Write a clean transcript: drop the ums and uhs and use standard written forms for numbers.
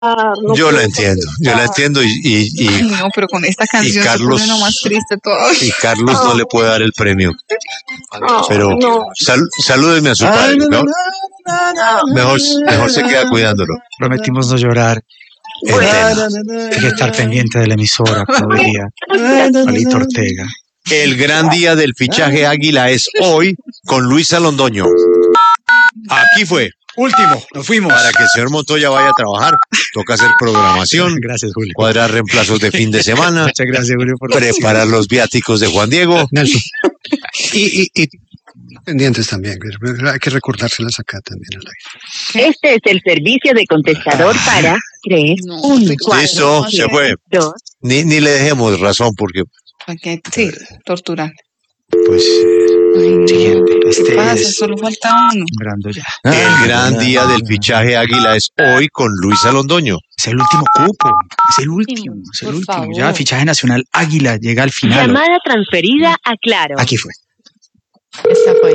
No Yo la puedo entiendo Ay, no, pero con esta canción Carlos- se pone uno más triste todavía. y Carlos no le puede dar el premio. Pero no. salúdeme a su padre, ¿no? Mejor se queda cuidándolo. Prometimos no llorar. Hay que estar pendiente de la emisora, como diría Palito Ortega. El gran día del fichaje Águila es hoy con Luisa Londoño. Aquí fue. Último, nos fuimos. Para que el señor Montoya vaya a trabajar, toca hacer programación, Gracias, Julio. cuadrar reemplazos de fin de semana, Muchas gracias, Julio, por preparar los viáticos de Juan Diego. Nelson. Y pendientes también, hay que recordárselas acá también al aire. Este es el servicio de contestador para 3, 1, 4, Listo, se fue. 2. Ni le dejemos razón porque, Sí, torturar. pues, Ay, no. Siguiente. ¿Qué Este pasa? es Solo falta uno. Brando ya. el gran día del fichaje Águila es hoy con Luisa Londoño. Es el último cupo. Es el último. Por favor. Ya, fichaje nacional Águila llega al final. Llamada transferida a Claro. Aquí fue. Esta fue.